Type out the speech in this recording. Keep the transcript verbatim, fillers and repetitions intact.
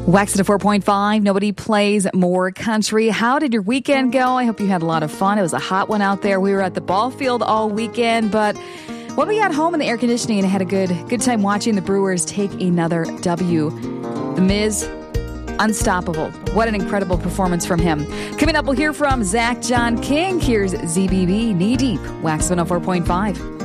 Wax at a four point five. Nobody plays more country. How did your weekend go? I hope you had a lot of fun. It was a hot one out there. We were at the ball field all weekend, but when we got home in the air conditioning and had a good good time watching the Brewers take another W. The Miz, unstoppable. What an incredible performance from him. Coming up, we'll hear from Zach John King. Here's Z B B Knee Deep, Wax one oh four point five.